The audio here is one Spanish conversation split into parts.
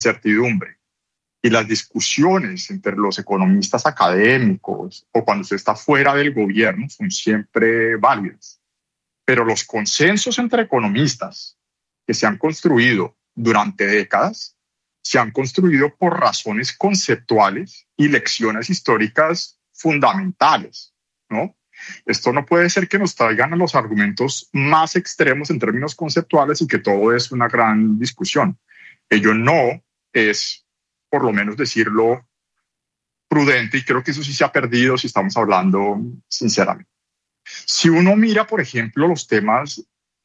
incertidumbre y las discusiones entre los economistas académicos o cuando usted está fuera del gobierno son siempre válidas. Pero los consensos entre economistas que se han construido durante décadas se han construido por razones conceptuales y lecciones históricas fundamentales, ¿no? Esto no puede ser que nos traigan a los argumentos más extremos en términos conceptuales y que todo es una gran discusión. Ello no es, por lo menos decirlo, prudente, y creo que eso sí se ha perdido si estamos hablando sinceramente. Si uno mira, por ejemplo, los temas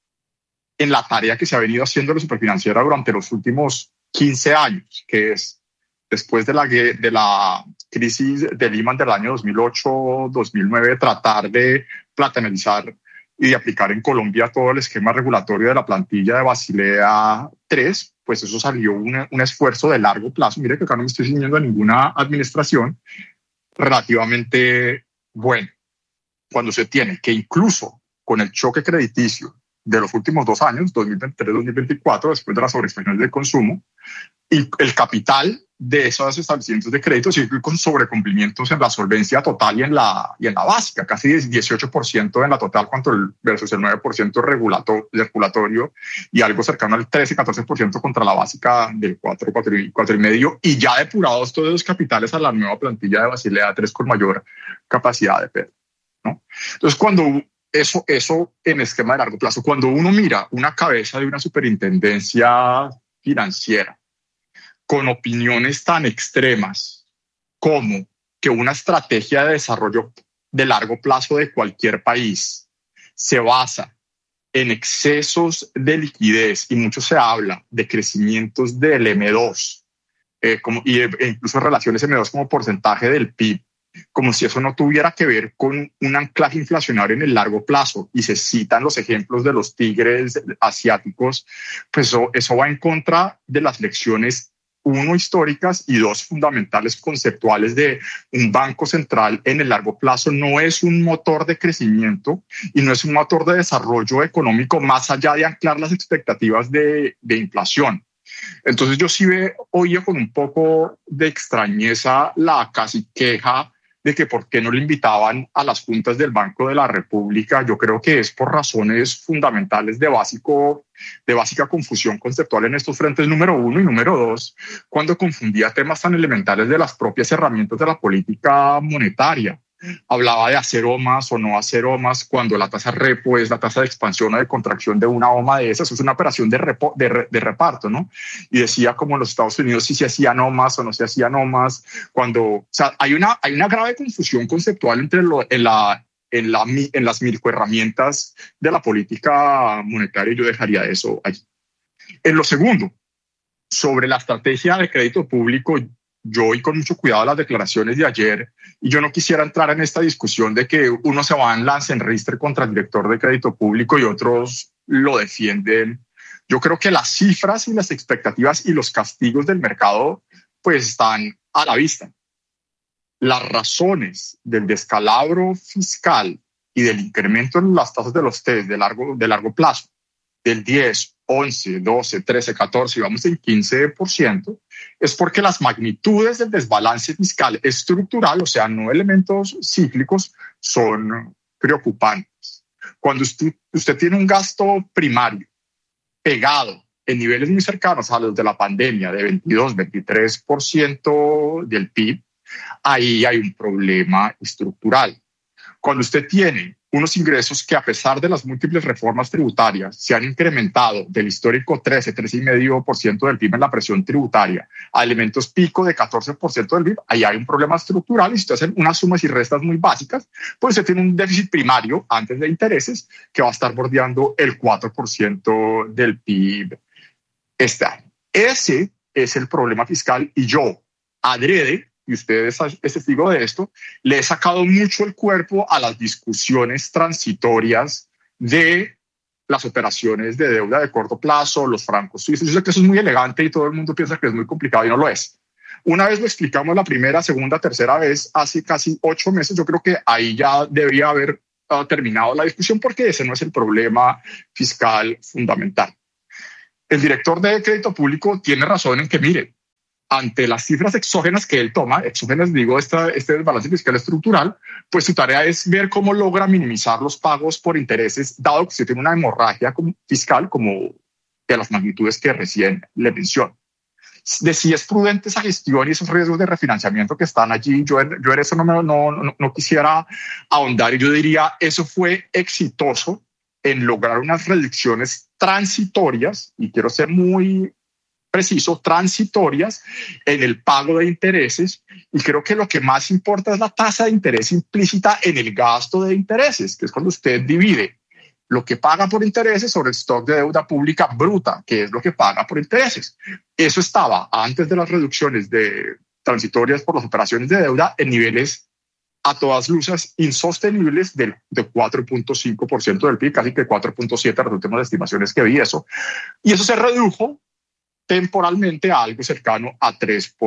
en la tarea que se ha venido haciendo la superfinanciera durante los últimos 15 años, que es después de la crisis de Lehman del año 2008-2009, tratar de platanalizar y de aplicar en Colombia todo el esquema regulatorio de la plantilla de Basilea III, pues eso salió un esfuerzo de largo plazo. Mire que acá no me estoy ciñendo a ninguna administración, relativamente bueno. Cuando se tiene que incluso con el choque crediticio de los últimos 2 años, 2023-2024, después de las sobreexpansiones de consumo, y el capital de esos establecimientos de crédito sigue con sobrecumplimientos en la solvencia total y en la básica, casi 18% en la total versus el 9% regulatorio y algo cercano al 13-14% contra la básica del 4,5%, y ya depurados todos los capitales a la nueva plantilla de Basilea III con mayor capacidad de pérdida, ¿no? Entonces, cuando eso en esquema de largo plazo, cuando uno mira una cabeza de una superintendencia financiera con opiniones tan extremas como que una estrategia de desarrollo de largo plazo de cualquier país se basa en excesos de liquidez, y mucho se habla de crecimientos del M2, e incluso relaciones M2 como porcentaje del PIB, como si eso no tuviera que ver con un anclaje inflacionario en el largo plazo, y se citan los ejemplos de los tigres asiáticos, pues eso va en contra de las lecciones, 1, históricas, y 2, fundamentales conceptuales de un banco central en el largo plazo. No es un motor de crecimiento y no es un motor de desarrollo económico más allá de anclar las expectativas de inflación. Entonces yo sí oía con un poco de extrañeza la casi queja de que por qué no le invitaban a las juntas del Banco de la República. Yo creo que es por razones fundamentales de básica confusión conceptual en estos frentes, número 1, y número 2, cuando confundía temas tan elementales de las propias herramientas de la política monetaria. Hablaba de hacer OMAs o no hacer OMAs, cuando la tasa repo es la tasa de expansión o de contracción de una OMA de esas. Es una operación de reparto, ¿no? Y decía como en los Estados Unidos si se hacían OMAs o no se hacían OMAs. O sea, hay una grave confusión conceptual entre en las microherramientas de la política monetaria, y yo dejaría eso allí. En lo segundo, sobre la estrategia de crédito público, yo oí con mucho cuidado las declaraciones de ayer, y yo no quisiera entrar en esta discusión de que uno se va en lance-en-ristre contra el director de crédito público y otros lo defienden. Yo creo que las cifras y las expectativas y los castigos del mercado pues están a la vista. Las razones del descalabro fiscal y del incremento en las tasas de los TES de largo plazo, del 10, 11, 12, 13, 14 y vamos en 15%, es porque las magnitudes del desbalance fiscal estructural, o sea, no elementos cíclicos, son preocupantes. Cuando usted tiene un gasto primario pegado en niveles muy cercanos a los de la pandemia, de 22, 23% del PIB, ahí hay un problema estructural. Cuando usted tiene unos ingresos que, a pesar de las múltiples reformas tributarias, se han incrementado del histórico 13,5% del PIB en la presión tributaria a elementos pico de 14% del PIB, ahí hay un problema estructural. Y si usted hace unas sumas y restas muy básicas, pues usted tiene un déficit primario antes de intereses que va a estar bordeando el 4% del PIB este año. Ese es el problema fiscal, y yo, adrede, y usted es testigo de esto, le he sacado mucho el cuerpo a las discusiones transitorias de las operaciones de deuda de corto plazo, los francos suizos. Yo sé que eso es muy elegante y todo el mundo piensa que es muy complicado, y no lo es. Una vez lo explicamos la primera, segunda, tercera vez, hace casi 8 meses. Yo creo que ahí ya debería haber terminado la discusión, porque ese no es el problema fiscal fundamental. El director de crédito público tiene razón en que, mire, ante las cifras exógenas que él toma, exógenas digo, este desbalance fiscal estructural, pues su tarea es ver cómo logra minimizar los pagos por intereses, dado que usted tiene una hemorragia fiscal como de las magnitudes que recién le menciono. De si es prudente esa gestión y esos riesgos de refinanciamiento que están allí, yo en eso no quisiera ahondar, y yo diría eso fue exitoso en lograr unas reducciones transitorias, y quiero ser muy preciso, transitorias en el pago de intereses, y creo que lo que más importa es la tasa de interés implícita en el gasto de intereses, que es cuando usted divide lo que paga por intereses sobre el stock de deuda pública bruta, que es lo que paga por intereses. Eso estaba antes de las reducciones transitorias por las operaciones de deuda en niveles a todas luces insostenibles de 4.5% del PIB, casi que 4.7% las últimas estimaciones que vi eso. Y eso se redujo temporalmente a algo cercano a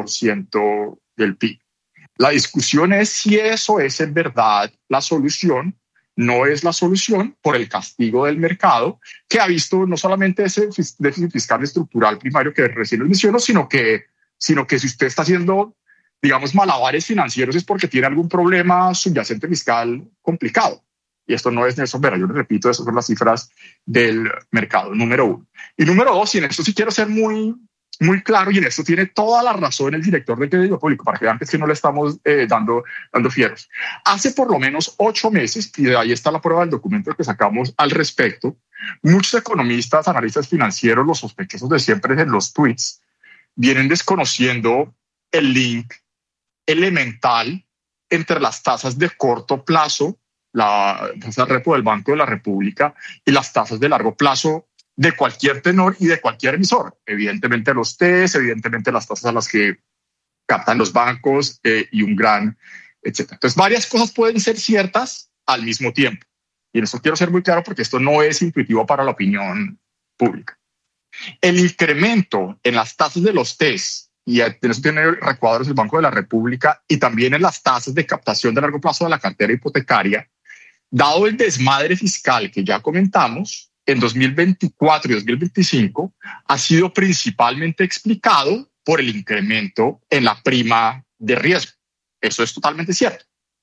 3% del PIB. La discusión es si eso es en verdad la solución. No es la solución por el castigo del mercado, que ha visto no solamente ese déficit fiscal estructural primario que recién les menciono, sino que si usted está haciendo, digamos, malabares financieros es porque tiene algún problema subyacente fiscal complicado. Y esto no es Nelson Vera, yo les repito, esas son las cifras del mercado, número uno. Y número dos, y en esto sí quiero ser muy claro, y en esto tiene toda la razón el director de Crédito Público, para que vean que no le estamos dando fieros. Hace por lo menos 8 meses, y de ahí está la prueba del documento que sacamos al respecto, muchos economistas, analistas financieros, los sospechosos de siempre en los tweets, vienen desconociendo el link elemental entre las tasas de corto plazo, la tasa de repo del Banco de la República, y las tasas de largo plazo de cualquier tenor y de cualquier emisor. Evidentemente los TES, evidentemente las tasas a las que captan los bancos y un gran, etcétera. Entonces, varias cosas pueden ser ciertas al mismo tiempo. Y en eso quiero ser muy claro porque esto no es intuitivo para la opinión pública. El incremento en las tasas de los TES, y en eso tiene recuadros el Banco de la República, y también en las tasas de captación de largo plazo de la cartera hipotecaria, dado el desmadre fiscal que ya comentamos, en 2024 y 2025 ha sido principalmente explicado por el incremento en la prima de riesgo. Eso es totalmente cierto.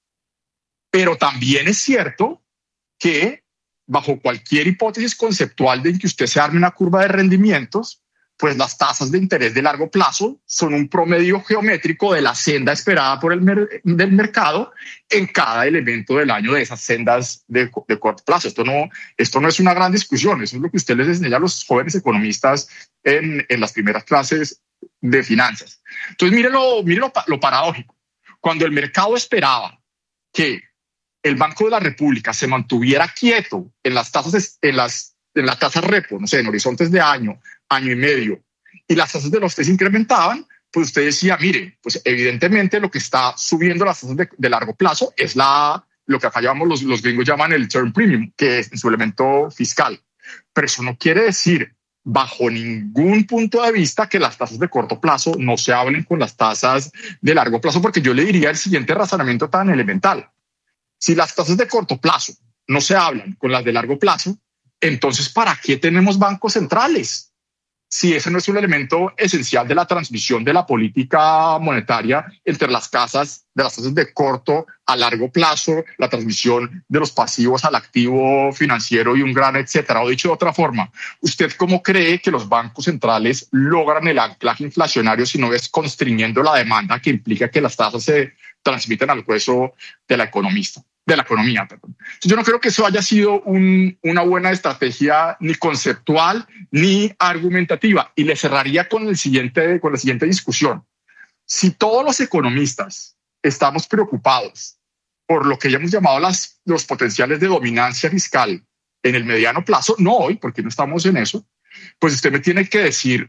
Pero también es cierto que bajo cualquier hipótesis conceptual de que usted se arme una curva de rendimientos, pues las tasas de interés de largo plazo son un promedio geométrico de la senda esperada por del mercado en cada elemento del año de esas sendas de corto plazo. Esto no es una gran discusión, eso es lo que usted les enseña a los jóvenes economistas en las primeras clases de finanzas. Entonces, mire lo paradójico. Cuando el mercado esperaba que el Banco de la República se mantuviera quieto en las tasas, en la tasa repo, no sé, en horizontes de año y medio, y las tasas de los TES incrementaban, pues usted decía, mire, pues evidentemente lo que está subiendo las tasas de largo plazo es lo que acá llamamos, los gringos llaman el term premium, que es su elemento fiscal. Pero eso no quiere decir, bajo ningún punto de vista, que las tasas de corto plazo no se hablen con las tasas de largo plazo, porque yo le diría el siguiente razonamiento tan elemental. Si las tasas de corto plazo no se hablan con las de largo plazo, entonces, ¿para qué tenemos bancos centrales? Si ese no es un elemento esencial de la transmisión de la política monetaria entre las tasas de corto a largo plazo, la transmisión de los pasivos al activo financiero y un gran etcétera. O dicho de otra forma, ¿usted cómo cree que los bancos centrales logran el anclaje inflacionario si no es constriñendo la demanda que implica que las tasas se transmiten al hueso de la economía? Entonces, yo no creo que eso haya sido una buena estrategia ni conceptual ni argumentativa. Y le cerraría con la siguiente discusión. Si todos los economistas estamos preocupados por lo que ya hemos llamado los potenciales de dominancia fiscal en el mediano plazo, no hoy, porque no estamos en eso, pues usted me tiene que decir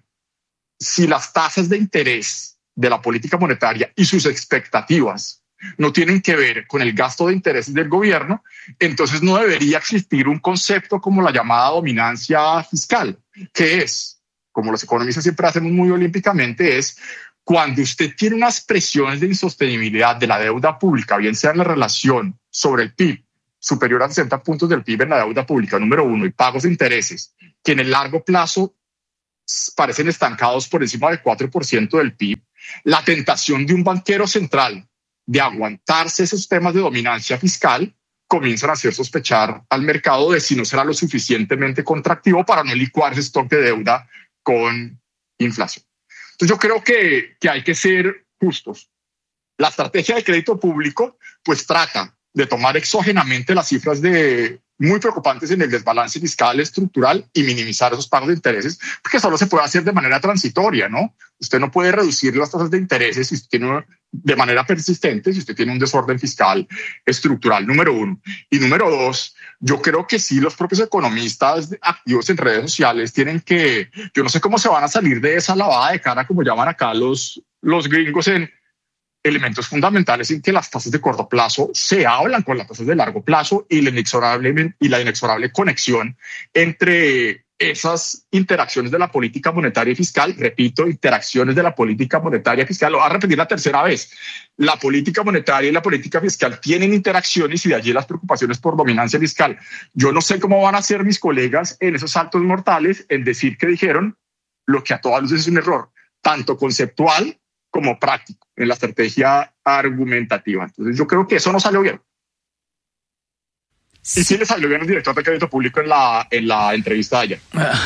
si las tasas de interés de la política monetaria y sus expectativas no tienen que ver con el gasto de intereses del gobierno, entonces no debería existir un concepto como la llamada dominancia fiscal, que es, como los economistas siempre hacemos muy olímpicamente, es cuando usted tiene unas presiones de insostenibilidad de la deuda pública, bien sea en la relación sobre el PIB, superior a 60 puntos del PIB en la deuda pública, número uno, y pagos de intereses, que en el largo plazo parecen estancados por encima del 4% del PIB. la tentación de un banquero central de aguantarse esos temas de dominancia fiscal comienzan a hacer sospechar al mercado de si no será lo suficientemente contractivo para no licuar ese stock de deuda con inflación. Entonces yo creo que hay que ser justos. La estrategia de crédito público pues trata de tomar exógenamente las cifras muy preocupantes en el desbalance fiscal estructural y minimizar esos pagos de intereses, porque solo se puede hacer de manera transitoria, ¿no? Usted no puede reducir las tasas de intereses si usted tiene de manera persistente, si usted tiene un desorden fiscal estructural, número uno. Y número dos, yo creo que sí, los propios economistas activos en redes sociales tienen que, yo no sé cómo se van a salir de esa lavada de cara, como llaman acá los gringos, en elementos fundamentales en que las tasas de corto plazo se hablan con las tasas de largo plazo y la inexorable conexión entre esas interacciones de la política monetaria y fiscal. Repito, interacciones de la política monetaria y fiscal. Lo voy a repetir la tercera vez. La política monetaria y la política fiscal tienen interacciones y de allí las preocupaciones por dominancia fiscal. Yo no sé cómo van a ser mis colegas en esos saltos mortales en decir que dijeron lo que a todas luces es un error, tanto conceptual como práctico en la estrategia argumentativa. Entonces yo creo que eso no salió bien. Sí. Y sí le salió bien el director de crédito público en la entrevista de ayer.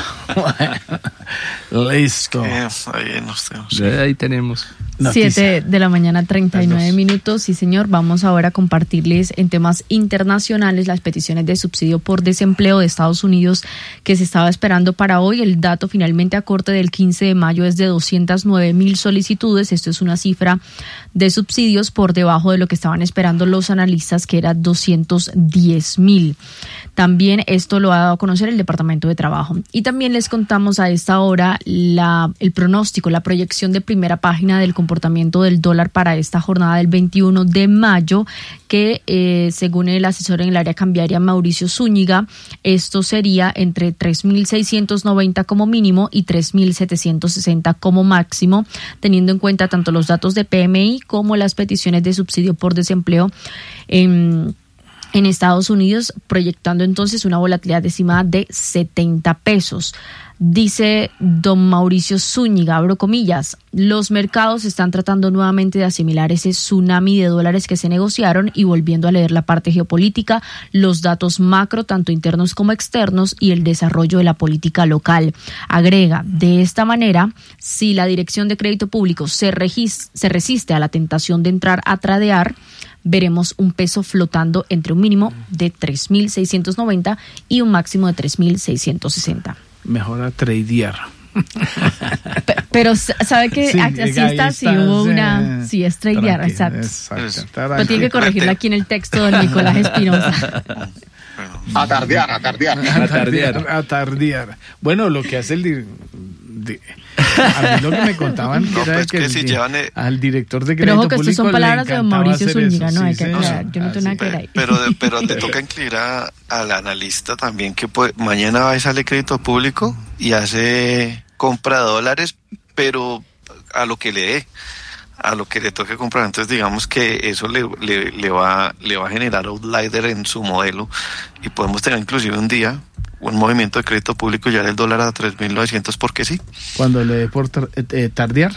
Bueno, listo. Ahí tenemos. 7 de la mañana, 39 minutos. Sí, señor. Vamos ahora a compartirles en temas internacionales las peticiones de subsidio por desempleo de Estados Unidos que se estaba esperando para hoy. El dato finalmente a corte del 15 de mayo es de 209,000 solicitudes. Esto es una cifra de subsidios por debajo de lo que estaban esperando los analistas, que era 210,000. También esto lo ha dado a conocer el Departamento de Trabajo. Y también les contamos a esta hora el pronóstico, la proyección de primera página del comportamiento del dólar para esta jornada del 21 de mayo, que según el asesor en el área cambiaria Mauricio Zúñiga, esto sería entre 3.690 como mínimo y 3.760 como máximo, teniendo en cuenta tanto los datos de PMI como las peticiones de subsidio por desempleo en Estados Unidos, proyectando entonces una volatilidad estimada de 70 pesos. Dice don Mauricio Zúñiga, abro comillas, los mercados están tratando nuevamente de asimilar ese tsunami de dólares que se negociaron y volviendo a leer la parte geopolítica, los datos macro, tanto internos como externos, y el desarrollo de la política local. Agrega, de esta manera, si la Dirección de Crédito Público se resiste a la tentación de entrar a tradear, veremos un peso flotando entre un mínimo de 3.690 y un máximo de 3.660. Mejor a tradear. Pero sabe que sí, así está, sí hubo una, sí es tradear, exacto. Pero tiene que corregirlo aquí en el texto de Nicolás Espinosa. A tardear. Bueno, lo que hace a mí lo que me contaban que era que si llevan al director de crédito pero ojo que público estas son palabras de don Mauricio Zúñiga, no hay que aclarar, yo no tengo nada que ver ahí. Pero le toca incluir al analista también que mañana va y sale crédito público y hace compra de dólares, pero a lo que le dé, a lo que le toque comprar. Entonces digamos que eso le va a generar outlier en su modelo y podemos tener inclusive un día un movimiento de crédito público y ya el dólar a 3.900 porque sí. Cuando le dé por tardear.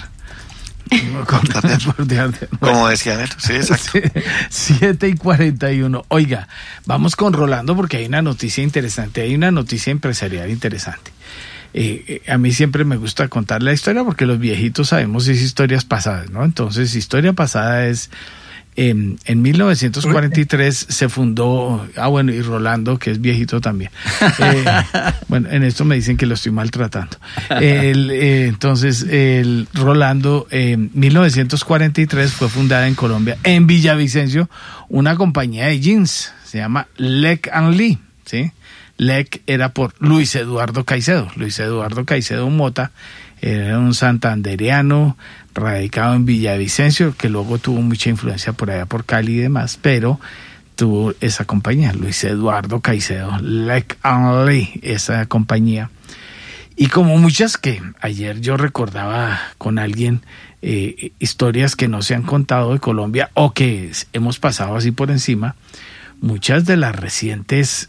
Como decía él, sí, exacto. 7:41. Oiga, vamos con Rolando porque hay una noticia interesante, hay una noticia empresarial interesante. A mí siempre me gusta contar la historia porque los viejitos sabemos es historias pasadas, ¿no? Entonces, historia pasada es en 1943 se fundó, bueno, y Rolando, que es viejito también. Bueno, en esto me dicen que lo estoy maltratando. Entonces, Rolando, en 1943 fue fundada en Colombia, en Villavicencio, una compañía de jeans, se llama Lec & Lee, ¿sí? Lec era por Luis Eduardo Caicedo Mota, era un santandereano radicado en Villavicencio, que luego tuvo mucha influencia por allá por Cali y demás, pero tuvo esa compañía, Luis Eduardo Caicedo, Lec & Lee, esa compañía. Y como muchas que ayer yo recordaba con alguien, historias que no se han contado de Colombia o que hemos pasado así por encima, muchas de las recientes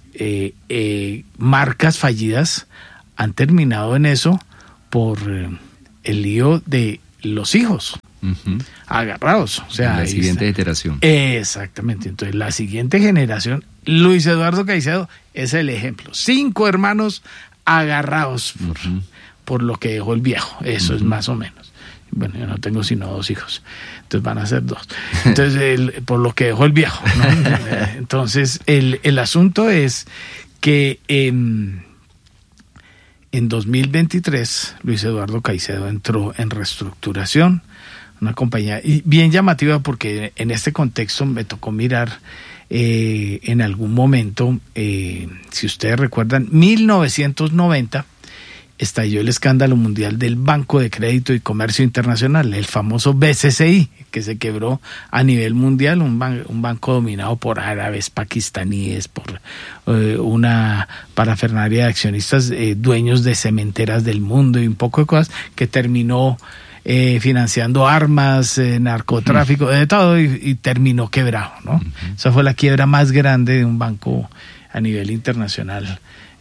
marcas fallidas han terminado en eso por el lío de los hijos agarrados. O sea, la siguiente iteración. Exactamente. Entonces, la siguiente generación, Luis Eduardo Caicedo es el ejemplo. 5 hermanos agarrados por lo que dejó el viejo. Eso es más o menos. Bueno, yo no tengo sino 2 hijos, entonces van a ser 2. Entonces, por lo que dejó el viejo, ¿no? Entonces, el asunto es que en 2023 Luis Eduardo Caicedo entró en reestructuración, una compañía y bien llamativa porque en este contexto me tocó mirar en algún momento, si ustedes recuerdan, 1990 estalló el escándalo mundial del Banco de Crédito y Comercio Internacional, el famoso BCCI, que se quebró a nivel mundial, un banco dominado por árabes, pakistaníes, por una parafernalia de accionistas dueños de cementeras del mundo y un poco de cosas, que terminó financiando armas, narcotráfico, de todo, y terminó quebrado, ¿no? Esa fue la quiebra más grande de un banco a nivel internacional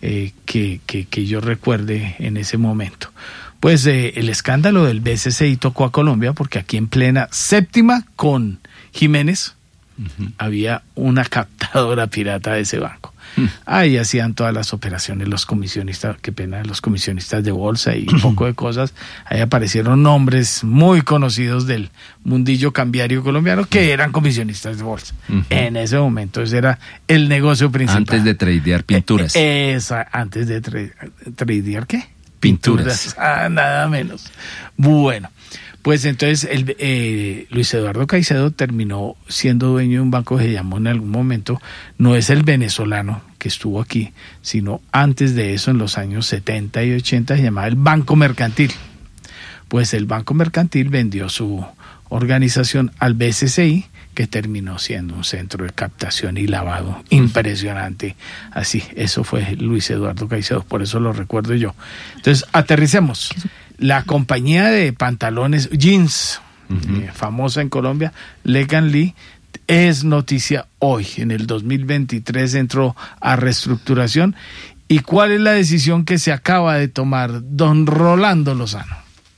que yo recuerde en ese momento. Pues el escándalo del BCCI tocó a Colombia porque aquí en plena séptima con Jiménez había una captadora pirata de ese banco. Ahí hacían todas las operaciones los comisionistas, qué pena, los comisionistas de bolsa y un poco de cosas. Ahí aparecieron nombres muy conocidos del mundillo cambiario colombiano que eran comisionistas de bolsa. En ese momento ese era el negocio principal. Antes de tradear pinturas. Antes de tradear ¿qué? Pinturas. Nada menos. Bueno, pues entonces Luis Eduardo Caicedo terminó siendo dueño de un banco que se llamó en algún momento, no es el venezolano que estuvo aquí, sino antes de eso, en los años 70 y 80, se llamaba el Banco Mercantil. Pues el Banco Mercantil vendió su organización al BCCI, que terminó siendo un centro de captación y lavado impresionante. Así, eso fue Luis Eduardo Caicedo, por eso lo recuerdo yo. Entonces, aterricemos. La compañía de pantalones jeans, famosa en Colombia, Legan Lee, es noticia hoy. En el 2023 entró a reestructuración. ¿Y cuál es la decisión que se acaba de tomar don Rolando Lozano?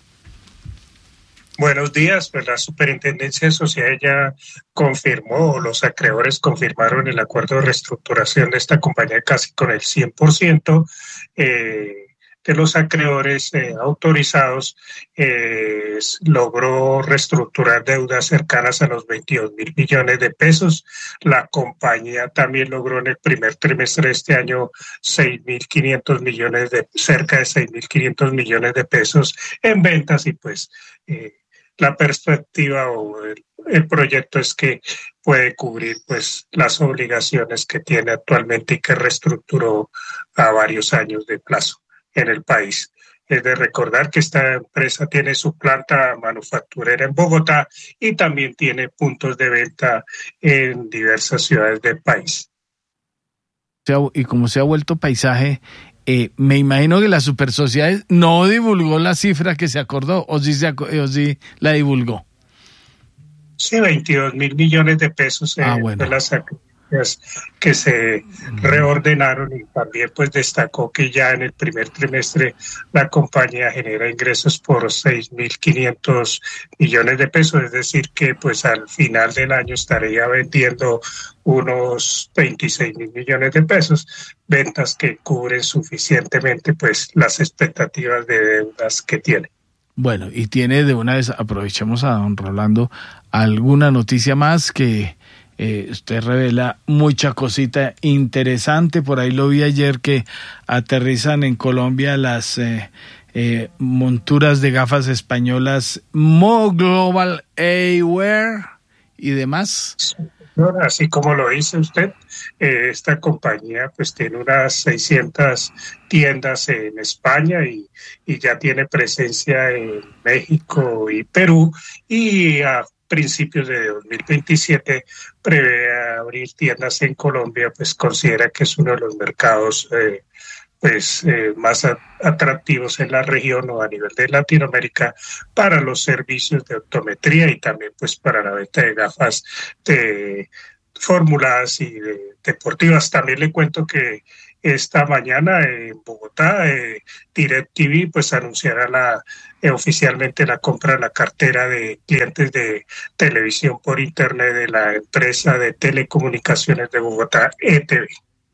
Buenos días, pues la Superintendencia de Sociedades ya confirmó, los acreedores confirmaron el acuerdo de reestructuración de esta compañía casi con el 100%. De los acreedores autorizados, logró reestructurar deudas cercanas a los 22.000 millones de pesos. La compañía también logró en el primer trimestre de este año cerca de 6.500 millones de pesos en ventas y pues la perspectiva o el proyecto es que puede cubrir pues las obligaciones que tiene actualmente y que reestructuró a varios años de plazo en el país. Es de recordar que esta empresa tiene su planta manufacturera en Bogotá y también tiene puntos de venta en diversas ciudades del país. Y como se ha vuelto paisaje, me imagino que la Supersociedades no divulgó la cifra que se acordó, o sí la divulgó. Sí, 22.000 millones de pesos bueno. de las que se reordenaron y también pues destacó que ya en el primer trimestre la compañía genera ingresos por 6.500 millones de pesos, es decir que pues al final del año estaría vendiendo unos 26.000 millones de pesos, ventas que cubren suficientemente pues las expectativas de deudas que tiene. Bueno, y tiene de una vez, aprovechemos a don Rolando, alguna noticia más que usted revela mucha cosita interesante. Por ahí lo vi ayer que aterrizan en Colombia las monturas de gafas españolas Mo Global Eyewear y demás. Así como lo dice usted, esta compañía pues tiene unas 600 tiendas en España y ya tiene presencia en México y Perú y a principios de 2027 prevé abrir tiendas en Colombia, pues considera que es uno de los mercados más atractivos en la región o a nivel de Latinoamérica para los servicios de optometría y también pues para la venta de gafas formuladas y deportivas. También le cuento que esta mañana en Bogotá, DirecTV pues anunciará oficialmente la compra de la cartera de clientes de televisión por internet de la empresa de telecomunicaciones de Bogotá, ETV.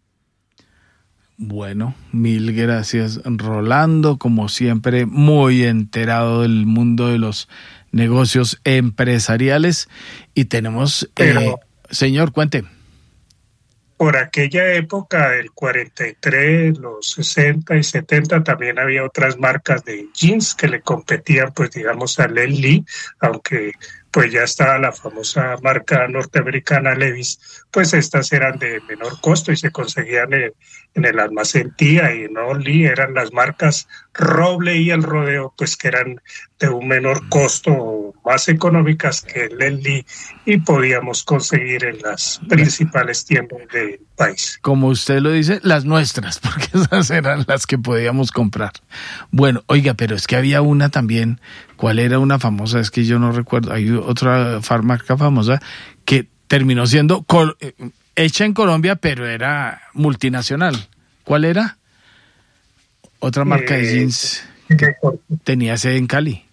Bueno, mil gracias, Rolando, como siempre, muy enterado del mundo de los negocios empresariales. Y tenemos, señor, cuente. Por aquella época del 43, los 60 y 70, también había otras marcas de jeans que le competían, pues digamos, a Lee, aunque pues ya estaba la famosa marca norteamericana Levi's, pues estas eran de menor costo y se conseguían en el almacén Tía, y no Lee, eran las marcas Roble y El Rodeo, pues que eran de un menor costo, más económicas que el Lee, y podíamos conseguir en las principales tiendas del país. Como usted lo dice, las nuestras, porque esas eran las que podíamos comprar. Bueno, oiga, pero es que había una también. ¿Cuál era una famosa? Es que yo no recuerdo. Hay otra marca famosa que terminó siendo hecha en Colombia, pero era multinacional. ¿Cuál era? Otra marca de jeans que tenía sede en Cali.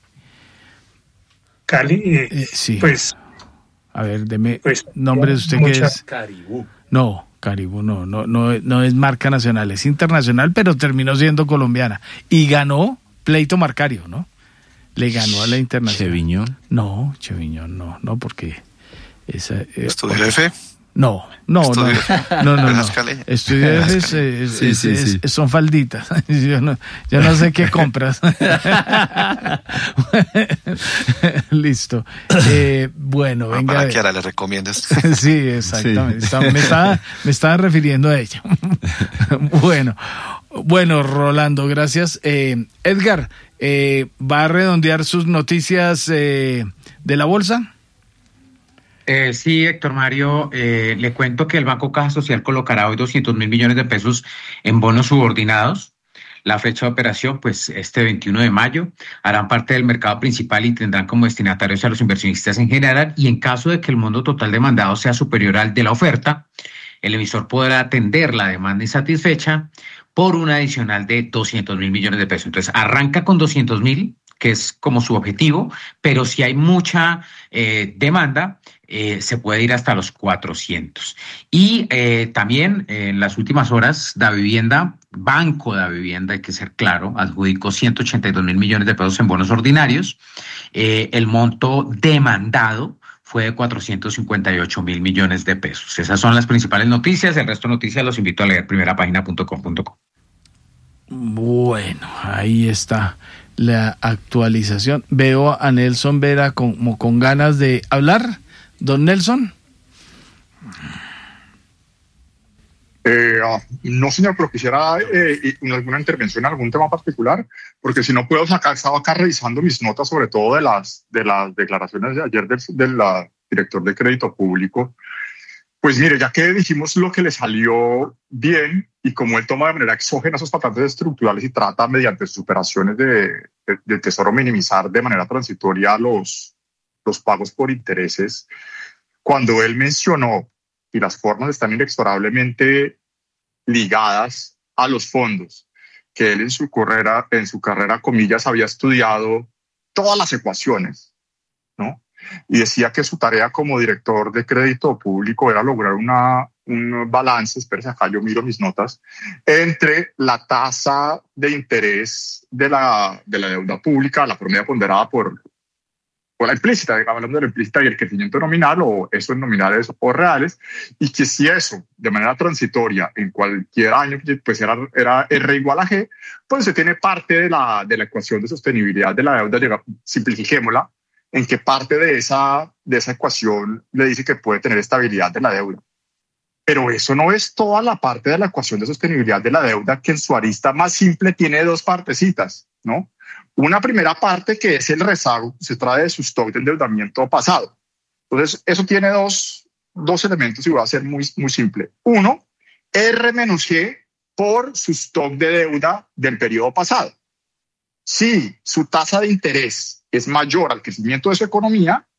Cali, sí. Pues. A ver, deme nombre de usted que es. Caribú. No, Caribú no es marca nacional, es internacional, pero terminó siendo colombiana. Y ganó pleito marcario, ¿no? Le ganó a la internacional. ¿Cheviñón? No, Cheviñón no, porque esa... ¿Estudio F? No. Estudio F son falditas. Yo no sé qué compras. Listo. Bueno, venga. Para que ahora le recomiendas. Sí, exactamente. Sí. Me estaba refiriendo a ella. Bueno, Rolando, gracias. Edgar, ¿va a redondear sus noticias de la bolsa? Sí, Héctor Mario, le cuento que el Banco Caja Social colocará hoy 200.000 millones de pesos en bonos subordinados. La fecha de operación, pues este 21 de mayo, harán parte del mercado principal y tendrán como destinatarios a los inversionistas en general, y en caso de que el monto total demandado sea superior al de la oferta, el emisor podrá atender la demanda insatisfecha por un adicional de 200.000 millones de pesos. Entonces, arranca con 200.000, que es como su objetivo, pero si hay mucha demanda, se puede ir hasta los 400. Y también en las últimas horas, Banco Davivienda, hay que ser claro, adjudicó 182.000 millones de pesos en bonos ordinarios. El monto demandado fue de 458.000 millones de pesos. Esas son las principales noticias. El resto de noticias los invito a leer primerapagina.com.co. Bueno, ahí está la actualización. Veo a Nelson Vera como con ganas de hablar. Don Nelson. No, señor, pero quisiera alguna intervención en algún tema particular, porque si no puedo sacar, estaba acá revisando mis notas, sobre todo de las declaraciones de ayer del director de Crédito Público. Pues mire, ya que dijimos lo que le salió bien, y como él toma de manera exógena esos patentes estructurales y trata mediante sus operaciones de tesoro minimizar de manera transitoria los pagos por intereses, cuando él mencionó, y las formas están inexorablemente ligadas a los fondos, que él en su carrera, comillas, había estudiado todas las ecuaciones, ¿no? Y decía que su tarea como director de Crédito Público era lograr un balance, espérese acá, yo miro mis notas, entre la tasa de interés de la deuda pública, la promedio ponderada por la implícita, hablando de la implícita, y el crecimiento nominal, o eso en nominales o reales, y que si eso de manera transitoria en cualquier año pues era R igual a G, pues se tiene parte de la ecuación de sostenibilidad de la deuda, simplifiquémosla, en que parte de esa ecuación le dice que puede tener estabilidad de la deuda. Pero eso no es toda la parte de la ecuación de sostenibilidad de la deuda, que en su arista más simple tiene dos partecitas, ¿no? Una primera parte que es el rezago, se trae de su stock de endeudamiento pasado. Entonces, eso tiene dos elementos y voy a ser muy, muy simple. Uno, R menos G por su stock de deuda del periodo pasado. Si su tasa de interés es mayor al crecimiento de su economía,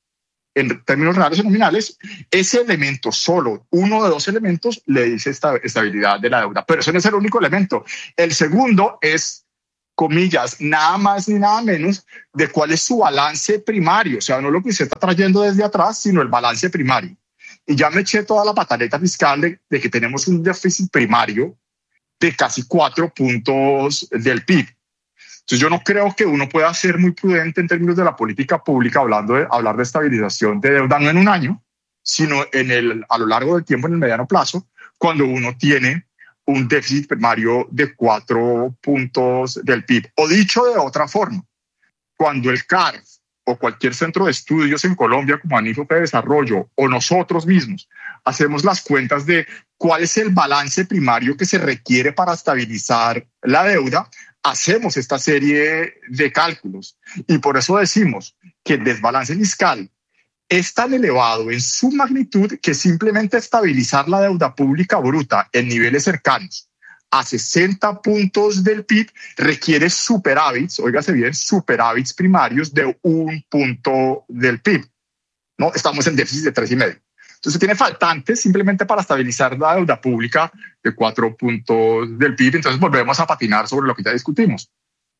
en términos reales o nominales, ese elemento solo, uno de dos elementos, le dice estabilidad de la deuda. Pero ese no es el único elemento. El segundo es, comillas, nada más ni nada menos de cuál es su balance primario. O sea, no lo que usted está trayendo desde atrás, sino el balance primario. Y ya me eché toda la pataleta fiscal de que tenemos un déficit primario de casi 4 puntos del PIB. Entonces yo no creo que uno pueda ser muy prudente en términos de la política pública hablar de estabilización de deuda no en un año, sino a lo largo del tiempo, en el mediano plazo, cuando uno tiene un déficit primario de 4 puntos del PIB. O dicho de otra forma, cuando el CARF o cualquier centro de estudios en Colombia como ANIFOP de Desarrollo o nosotros mismos hacemos las cuentas de cuál es el balance primario que se requiere para estabilizar la deuda, hacemos esta serie de cálculos. Y por eso decimos que el desbalance fiscal es tan elevado en su magnitud que simplemente estabilizar la deuda pública bruta en niveles cercanos a 60 puntos del PIB requiere superávits, óigase bien, superávits primarios de 1 punto del PIB. ¿No? Estamos en déficit de 3,5. Entonces tiene faltantes simplemente para estabilizar la deuda pública de 4 puntos del PIB. Entonces volvemos a patinar sobre lo que ya discutimos.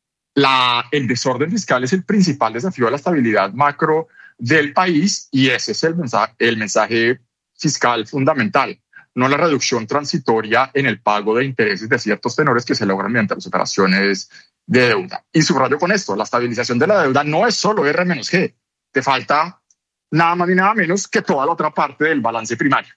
El desorden fiscal es el principal desafío a la estabilidad macro del país y ese es el mensaje fiscal fundamental, no la reducción transitoria en el pago de intereses de ciertos tenores que se logran mediante las operaciones de deuda. Y subrayo con esto, la estabilización de la deuda no es solo R-G, te falta nada más ni nada menos que toda la otra parte del balance primario.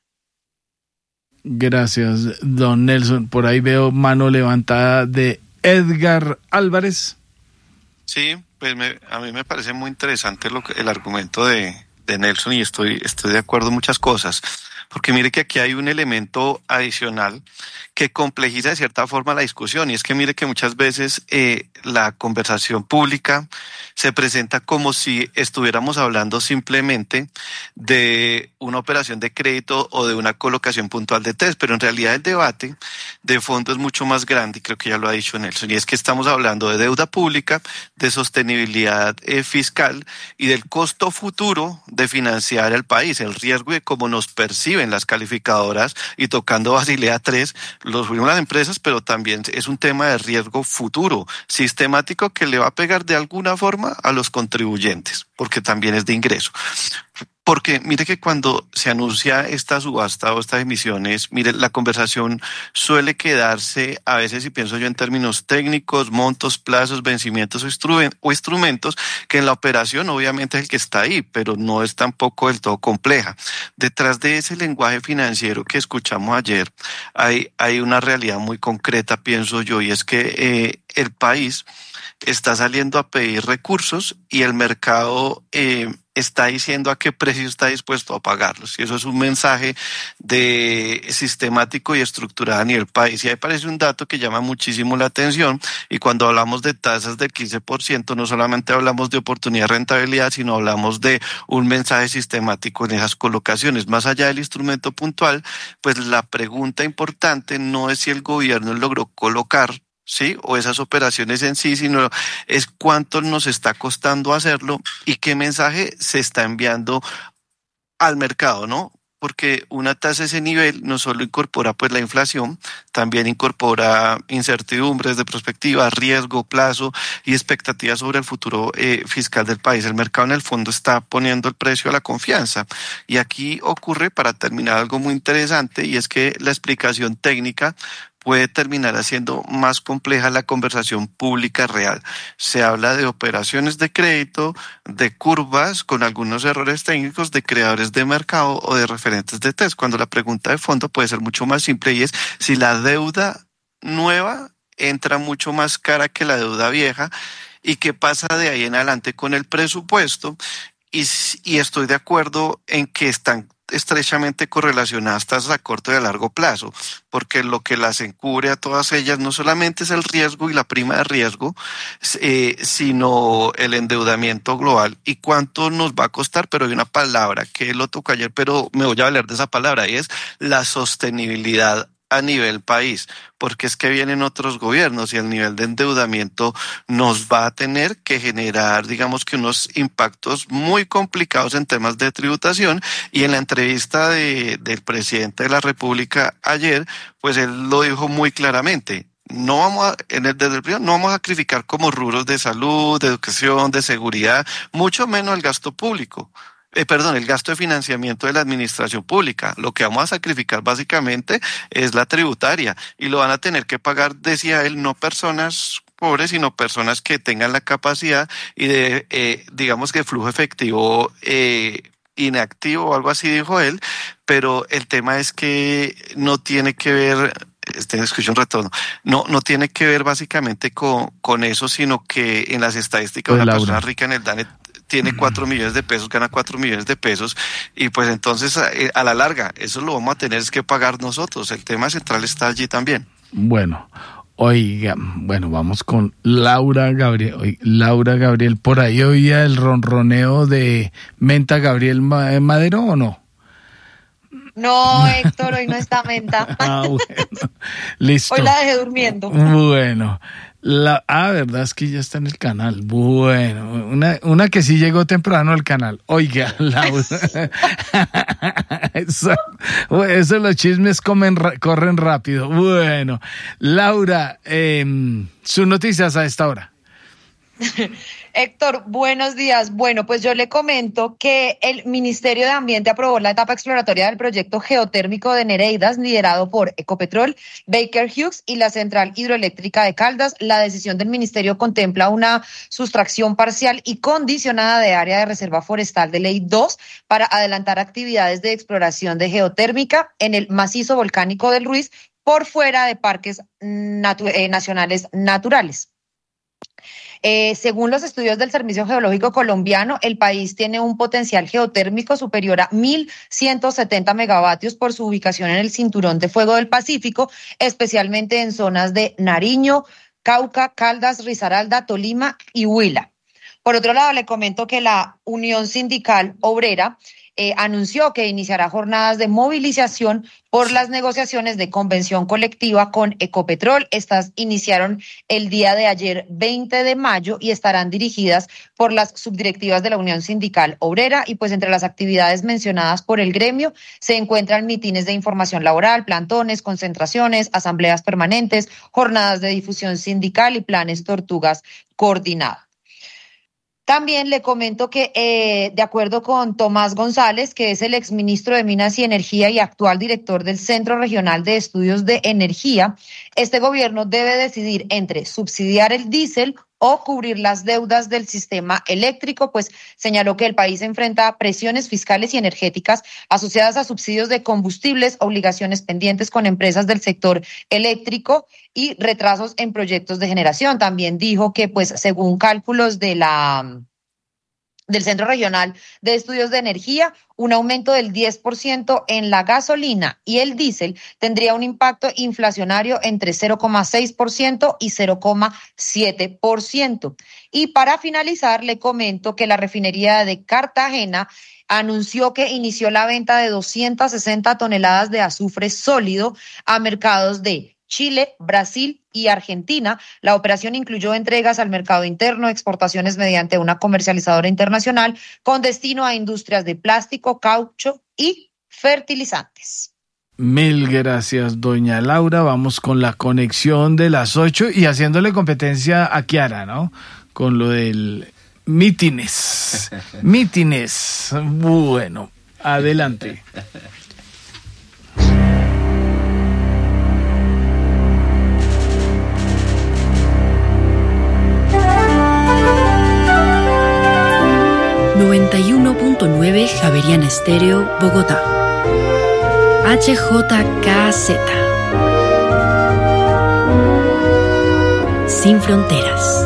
Gracias, don Nelson. Por ahí veo mano levantada de Edgar Álvarez. Sí, pues a mí me parece muy interesante el argumento de Nelson y estoy de acuerdo en muchas cosas. Porque mire que aquí hay un elemento adicional que complejiza de cierta forma la discusión, y es que mire que muchas veces la conversación pública se presenta como si estuviéramos hablando simplemente de una operación de crédito o de una colocación puntual de test, pero en realidad el debate de fondo es mucho más grande, y creo que ya lo ha dicho Nelson, y es que estamos hablando de deuda pública, de sostenibilidad fiscal y del costo futuro de financiar el país, el riesgo de cómo nos perciben las calificadoras, y tocando Basilea 3, los subimos las empresas, pero también es un tema de riesgo futuro, sistemático, que le va a pegar de alguna forma a los contribuyentes, porque también es de ingreso. Porque mire que cuando se anuncia esta subasta o estas emisiones, mire, la conversación suele quedarse a veces, y pienso yo en términos técnicos, montos, plazos, vencimientos o instrumentos, que en la operación obviamente es el que está ahí, pero no es tampoco del todo compleja. Detrás de ese lenguaje financiero que escuchamos ayer, hay una realidad muy concreta, pienso yo, y es que el país está saliendo a pedir recursos y el mercado está diciendo a qué precio está dispuesto a pagarlos. Y eso es un mensaje sistemático y estructurado a nivel país. Y ahí parece un dato que llama muchísimo la atención. Y cuando hablamos de tasas del 15%, no solamente hablamos de oportunidad de rentabilidad, sino hablamos de un mensaje sistemático en esas colocaciones. Más allá del instrumento puntual, pues la pregunta importante no es si el gobierno logró colocar, ¿sí?, o esas operaciones en sí, sino es cuánto nos está costando hacerlo y qué mensaje se está enviando al mercado, ¿no? Porque una tasa de ese nivel no solo incorpora pues la inflación, también incorpora incertidumbres de perspectiva, riesgo, plazo y expectativas sobre el futuro fiscal del país. El mercado en el fondo está poniendo el precio a la confianza. Y aquí ocurre, para terminar, algo muy interesante, y es que la explicación técnica puede terminar haciendo más compleja la conversación pública real. Se habla de operaciones de crédito, de curvas con algunos errores técnicos, de creadores de mercado o de referentes de test, cuando la pregunta de fondo puede ser mucho más simple, y es si la deuda nueva entra mucho más cara que la deuda vieja, y qué pasa de ahí en adelante con el presupuesto. Y estoy de acuerdo en que están estrechamente correlacionadas tasas a corto y a largo plazo, porque lo que las encubre a todas ellas no solamente es el riesgo y la prima de riesgo, sino el endeudamiento global y cuánto nos va a costar. Pero hay una palabra que lo tocó ayer, pero me voy a hablar de esa palabra, y es la sostenibilidad a nivel país, porque es que vienen otros gobiernos y el nivel de endeudamiento nos va a tener que generar, digamos que unos impactos muy complicados en temas de tributación. Y en la entrevista del presidente de la República ayer, pues él lo dijo muy claramente. No vamos desde el primero, no vamos a sacrificar como rubros de salud, de educación, de seguridad, mucho menos el gasto público. El gasto de financiamiento de la administración pública. Lo que vamos a sacrificar básicamente es la tributaria y lo van a tener que pagar, decía él, no personas pobres, sino personas que tengan la capacidad y de, digamos que flujo efectivo inactivo o algo así, dijo él, pero el tema es que no tiene que ver, escuché un retorno, no tiene que ver básicamente con eso, sino que en las estadísticas pues una persona rica en el DANE tiene 4 millones de pesos, gana 4 millones de pesos, y pues entonces a la larga eso lo vamos a tener que pagar nosotros. El tema central está allí también. Bueno, oiga, vamos con Laura Gabriel. Laura Gabriel, ¿por ahí oía el ronroneo de Menta Gabriel Madero o no? No, Héctor, hoy no está Menta. Bueno, listo. Hoy la dejé durmiendo. Bueno, verdad es que ya está en el canal. Bueno, una que sí llegó temprano al canal. Oiga, Laura. Eso los chismes corren rápido. Bueno, Laura, sus noticias a esta hora. Héctor, buenos días. Bueno, pues yo le comento que el Ministerio de Ambiente aprobó la etapa exploratoria del proyecto geotérmico de Nereidas, liderado por Ecopetrol, Baker Hughes y la Central Hidroeléctrica de Caldas. La decisión del ministerio contempla una sustracción parcial y condicionada de área de reserva forestal de Ley 2 para adelantar actividades de exploración de geotérmica en el macizo volcánico del Ruiz por fuera de parques nacionales naturales. Según los estudios del Servicio Geológico Colombiano, el país tiene un potencial geotérmico superior a 1.170 megavatios por su ubicación en el cinturón de fuego del Pacífico, especialmente en zonas de Nariño, Cauca, Caldas, Risaralda, Tolima y Huila. Por otro lado, le comento que la Unión Sindical Obrera anunció que iniciará jornadas de movilización por las negociaciones de convención colectiva con Ecopetrol. Estas iniciaron el día de ayer, 20 de mayo, y estarán dirigidas por las subdirectivas de la Unión Sindical Obrera. Y pues entre las actividades mencionadas por el gremio se encuentran mitines de información laboral, plantones, concentraciones, asambleas permanentes, jornadas de difusión sindical y planes tortugas coordinados. También le comento que, de acuerdo con Tomás González, que es el exministro de Minas y Energía y actual director del Centro Regional de Estudios de Energía, este gobierno debe decidir entre subsidiar el diésel o cubrir las deudas del sistema eléctrico, pues señaló que el país enfrenta presiones fiscales y energéticas asociadas a subsidios de combustibles, obligaciones pendientes con empresas del sector eléctrico y retrasos en proyectos de generación. También dijo que, pues, según cálculos del Centro Regional de Estudios de Energía, un aumento del 10% en la gasolina y el diésel tendría un impacto inflacionario entre 0,6% y 0,7%. Y para finalizar, le comento que la refinería de Cartagena anunció que inició la venta de 260 toneladas de azufre sólido a mercados de Chile, Brasil y Argentina. La operación incluyó entregas al mercado interno, exportaciones mediante una comercializadora internacional con destino a industrias de plástico, caucho y fertilizantes. Mil gracias, doña Laura. Vamos con la conexión de las 8 y haciéndole competencia a Kiara, ¿no? Con lo del mítines. Mítines. Bueno, adelante. Javeriana Estéreo, Bogotá. HJKZ. Sin fronteras.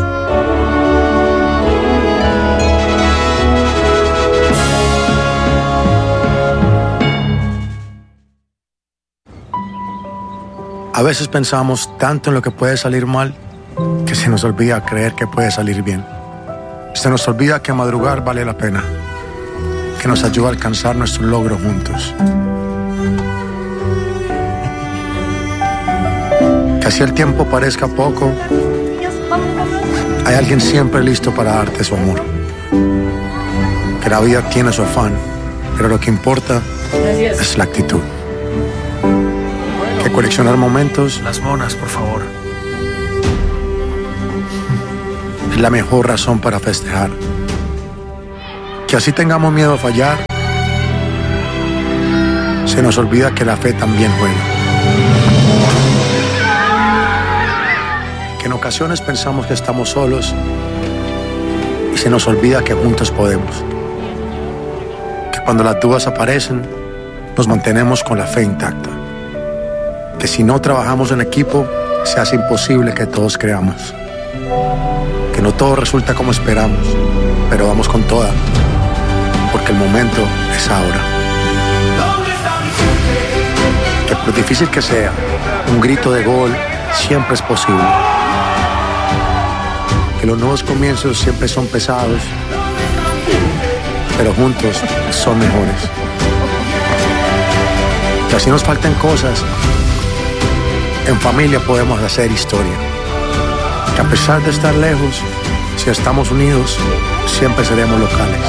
A veces pensamos tanto en lo que puede salir mal que se nos olvida creer que puede salir bien. Se nos olvida que madrugar vale la pena, que nos ayuda a alcanzar nuestros logros juntos. Que así el tiempo parezca poco, hay alguien siempre listo para darte su amor. Que la vida tiene su afán, pero lo que importa es la actitud. Que coleccionar momentos... Las monas, por favor. Es la mejor razón para festejar. Que así tengamos miedo a fallar, se nos olvida que la fe también juega. Que en ocasiones pensamos que estamos solos y se nos olvida que juntos podemos. Que cuando las dudas aparecen, nos mantenemos con la fe intacta. Que si no trabajamos en equipo, se hace imposible que todos creamos. Que no todo resulta como esperamos, pero vamos con toda, porque el momento es ahora. Que por difícil que sea, un grito de gol siempre es posible. Que los nuevos comienzos siempre son pesados, pero juntos son mejores. Que así nos falten cosas, en familia podemos hacer historia. Que a pesar de estar lejos, si estamos unidos, siempre seremos locales.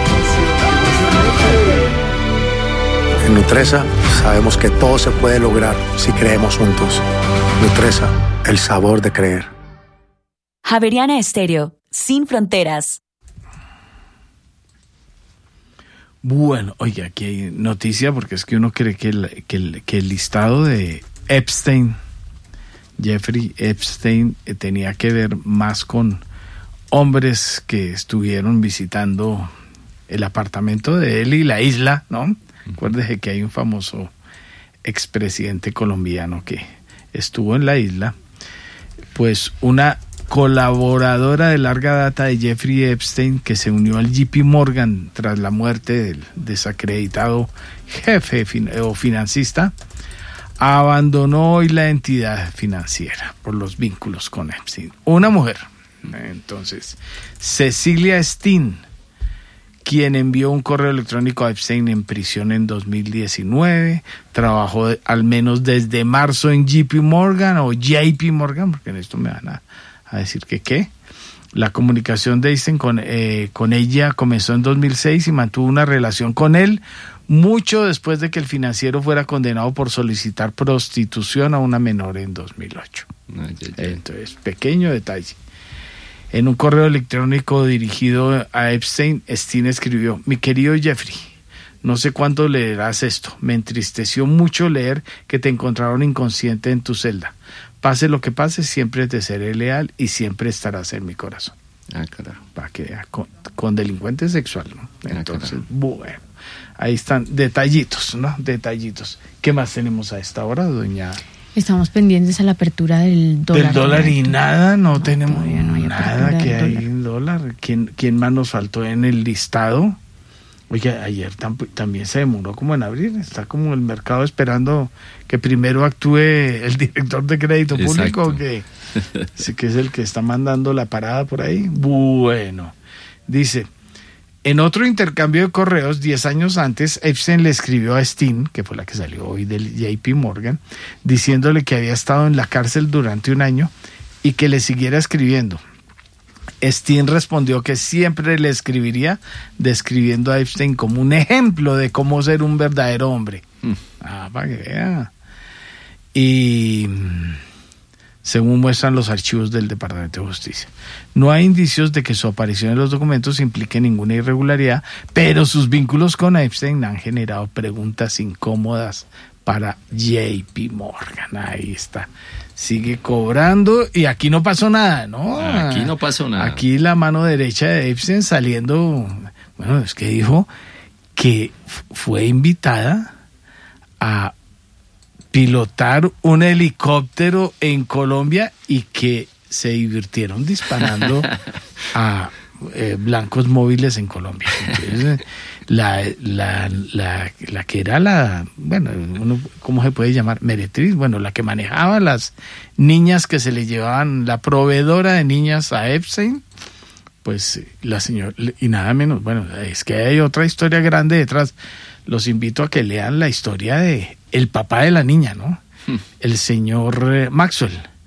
En Nutresa sabemos que todo se puede lograr si creemos juntos. Nutresa, el sabor de creer. Javeriana Estéreo, sin fronteras. Bueno, oye, aquí hay noticia porque es que uno cree que el listado de Epstein, Jeffrey Epstein, tenía que ver más con hombres que estuvieron visitando el apartamento de él y la isla, ¿no? Acuérdese que hay un famoso expresidente colombiano que estuvo en la isla. Pues una colaboradora de larga data de Jeffrey Epstein, que se unió al JP Morgan tras la muerte del desacreditado jefe o financista, abandonó hoy la entidad financiera por los vínculos con Epstein. Una mujer, entonces, Cecilia Steen, quien envió un correo electrónico a Epstein en prisión en 2019, trabajó al menos desde marzo en JP Morgan o JP Morgan, porque en esto me van a decir que qué. La comunicación de Epstein con ella comenzó en 2006 y mantuvo una relación con él mucho después de que el financiero fuera condenado por solicitar prostitución a una menor en 2008. Entonces, pequeño detalle. En un correo electrónico dirigido a Epstein, Steen escribió: mi querido Jeffrey, no sé cuándo leerás esto. Me entristeció mucho leer que te encontraron inconsciente en tu celda. Pase lo que pase, siempre te seré leal y siempre estarás en mi corazón. Ah, carajo. Para que con delincuente sexual, ¿no? Entonces, bueno, ahí están detallitos, ¿no? Detallitos. ¿Qué más tenemos a esta hora, doña? Estamos pendientes a la apertura del dólar. Del dólar y nada, no tenemos no hay nada que hay en dólar. ¿Quién más nos faltó en el listado? Oye, ayer también se demoró como en abrir. Está como el mercado esperando que primero actúe el director de crédito público, que es el que está mandando la parada por ahí. Bueno, dice... En otro intercambio de correos, 10 años antes, Epstein le escribió a Steen, que fue la que salió hoy del JP Morgan, diciéndole que había estado en la cárcel durante un año y que le siguiera escribiendo. Steen respondió que siempre le escribiría, describiendo a Epstein como un ejemplo de cómo ser un verdadero hombre. Para que vea. Y... según muestran los archivos del Departamento de Justicia, no hay indicios de que su aparición en los documentos implique ninguna irregularidad, pero sus vínculos con Epstein han generado preguntas incómodas para JP Morgan. Ahí está. Sigue cobrando y aquí no pasó nada, ¿no? Aquí no pasó nada. Aquí la mano derecha de Epstein saliendo, bueno, es que dijo que fue invitada a pilotar un helicóptero en Colombia y que se divirtieron disparando a blancos móviles en Colombia. Entonces, la que era la, bueno, ¿cómo se puede llamar? Meretriz, bueno, la que manejaba las niñas que se le llevaban, la proveedora de niñas a Epstein, pues la señora, y nada menos, bueno, es que hay otra historia grande detrás. Los invito a que lean la historia de el papá de la niña, ¿no? El señor Maxwell,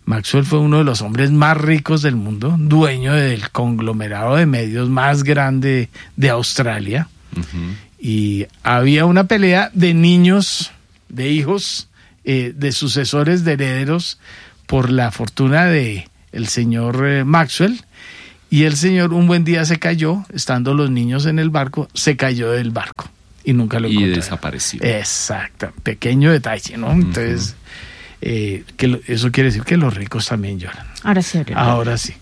Maxwell fue uno de los hombres más ricos del mundo, dueño del conglomerado de medios más grande de Australia. Y había una pelea de niños, de hijos, de sucesores, de herederos, por la fortuna de el señor Maxwell. Y el señor un buen día se cayó, estando los niños en el barco, se cayó del barco y nunca lo encontraron. Y desapareció. Exacto, pequeño detalle, ¿no? Entonces, eso quiere decir que los ricos también lloran. Ahora sí. Ahora sí.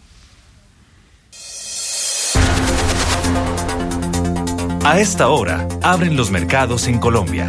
A esta hora, abren los mercados en Colombia.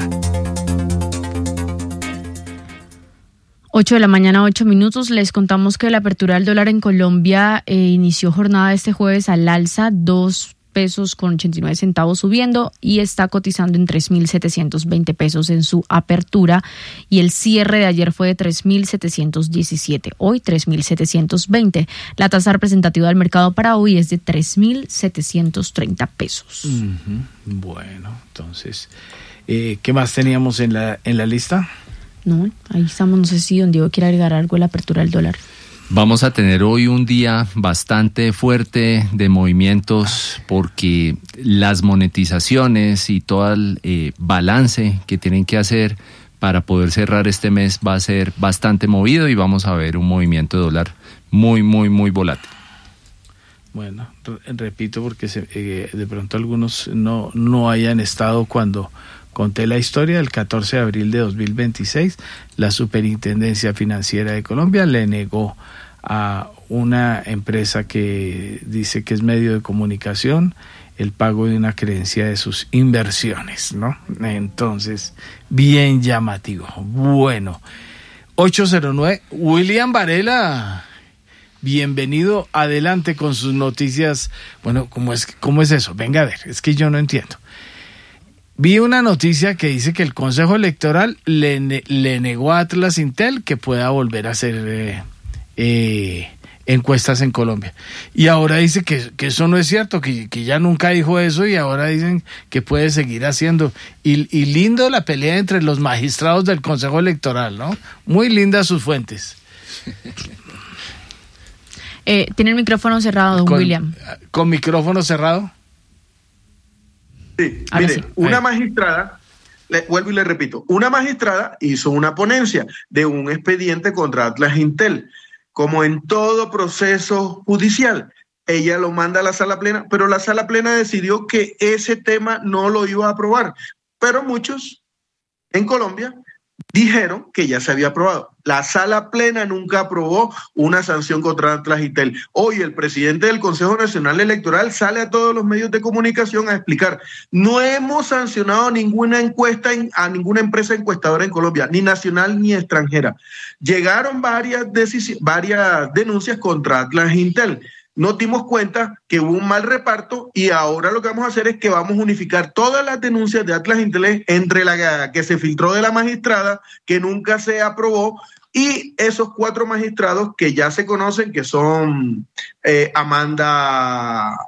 8 de la mañana, 8 minutos. Les contamos que la apertura del dólar en Colombia inició jornada este jueves al alza, 2 pesos con 89 centavos subiendo y está cotizando en 3.720 pesos en su apertura, y el cierre de ayer fue de 3.717, hoy 3.720. La tasa representativa del mercado para hoy es de 3.730 pesos. Bueno, entonces, ¿qué más teníamos en la lista? No, ahí estamos. No sé si don Diego quiere agregar algo a la apertura del dólar. Vamos a tener hoy un día bastante fuerte de movimientos porque las monetizaciones y todo el balance que tienen que hacer para poder cerrar este mes va a ser bastante movido y vamos a ver un movimiento de dólar muy, muy, muy volátil. Bueno, repito porque de pronto algunos no hayan estado cuando conté la historia. El 14 de abril de 2026, la Superintendencia Financiera de Colombia le negó a una empresa que dice que es medio de comunicación el pago de una creencia de sus inversiones, ¿no? Entonces, bien llamativo. Bueno, 809, William Varela, bienvenido, adelante con sus noticias. Bueno, ¿cómo es eso? Venga a ver, es que yo no entiendo. Vi una noticia que dice que el Consejo Electoral le negó a Atlas Intel que pueda volver a hacer encuestas en Colombia. Y ahora dice que eso no es cierto, que ya nunca dijo eso, y ahora dicen que puede seguir haciendo. Y lindo la pelea entre los magistrados del Consejo Electoral, ¿no? Muy lindas sus fuentes. Tiene el micrófono cerrado, don William. ¿Con micrófono cerrado? Sí, mire, una magistrada, vuelvo y le repito, una magistrada hizo una ponencia de un expediente contra Atlas Intel. Como en todo proceso judicial, ella lo manda a la sala plena, pero la sala plena decidió que ese tema no lo iba a aprobar. Pero muchos en Colombia dijeron que ya se había aprobado. La sala plena nunca aprobó una sanción contra Atlas Intel. Hoy el presidente del Consejo Nacional Electoral sale a todos los medios de comunicación a explicar: no hemos sancionado ninguna encuesta a ninguna empresa encuestadora en Colombia, ni nacional ni extranjera. Llegaron varias denuncias contra Atlas Intel. Nos dimos cuenta que hubo un mal reparto y ahora lo que vamos a hacer es que vamos a unificar todas las denuncias de Atlas Intel entre la que se filtró de la magistrada, que nunca se aprobó, y esos 4 magistrados que ya se conocen, que son Amanda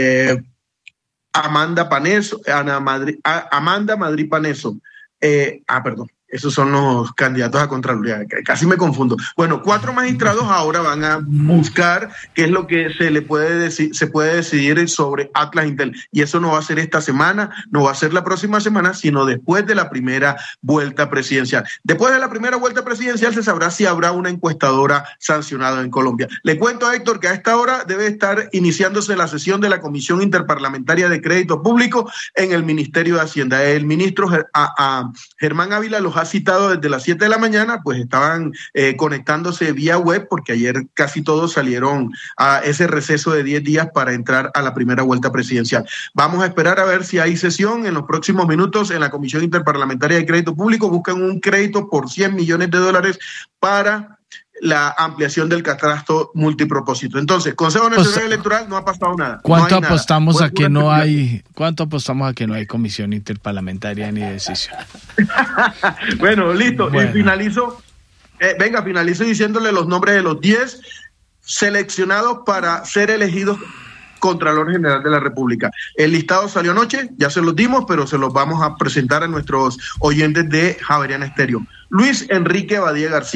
Madrid Paneso. Esos son los candidatos a Contraloría, casi me confundo. Bueno, 4 magistrados ahora van a buscar qué es lo que se puede decidir sobre Atlas Intel. Y eso no va a ser esta semana, no va a ser la próxima semana, sino después de la primera vuelta presidencial. Después de la primera vuelta presidencial se sabrá si habrá una encuestadora sancionada en Colombia. Le cuento a Héctor que a esta hora debe estar iniciándose la sesión de la Comisión Interparlamentaria de Crédito Público en el Ministerio de Hacienda. El ministro Germán Ávila los ha citado desde las 7 de la mañana, pues estaban conectándose vía web porque ayer casi todos salieron a ese receso de 10 días para entrar a la primera vuelta presidencial. Vamos a esperar a ver si hay sesión en los próximos minutos en la Comisión Interparlamentaria de Crédito Público. Buscan un crédito por $100 millones para la ampliación del catastro multipropósito. Entonces, Consejo Nacional Electoral no ha pasado nada. ¿Cuánto apostamos a que no hay comisión interparlamentaria ni decisión? Bueno, listo. Bueno. Y finalizo diciéndole los nombres de los 10 seleccionados para ser elegidos Contralor General de la República. El listado salió anoche, ya se los dimos, pero se los vamos a presentar a nuestros oyentes de Javeriana Estéreo. Luis Enrique Badía García,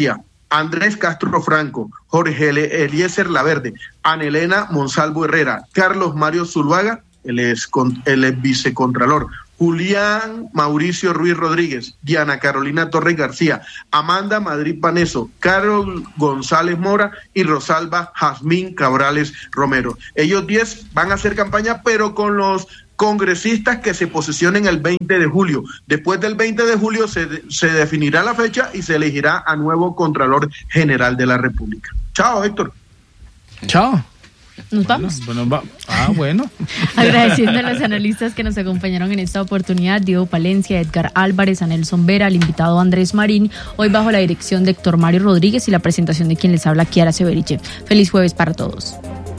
Andrés Castro Franco, Jorge Eliezer Laverde, Ana Elena Monsalvo Herrera, Carlos Mario Zuluaga, el ex vicecontralor, Julián Mauricio Ruiz Rodríguez, Diana Carolina Torres García, Amanda Madrid Paneso, Carol González Mora y Rosalba Jazmín Cabrales Romero. Ellos 10 van a hacer campaña, pero con los congresistas que se posicionen el 20 de julio. Después del 20 de julio se definirá la fecha y se elegirá a nuevo Contralor General de la República. Chao, Héctor. Chao. Nos vamos. Bueno. Agradeciendo a los analistas que nos acompañaron en esta oportunidad, Diego Palencia, Edgar Álvarez, a Nelson Vera, al invitado Andrés Marín, hoy bajo la dirección de Héctor Mario Rodríguez y la presentación de quien les habla, Kiara Severiche. Feliz jueves para todos.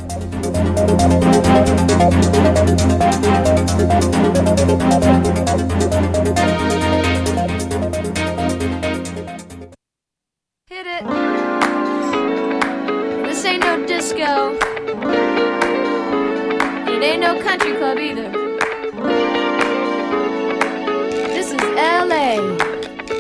Hit it. This ain't no disco. It ain't no country club either.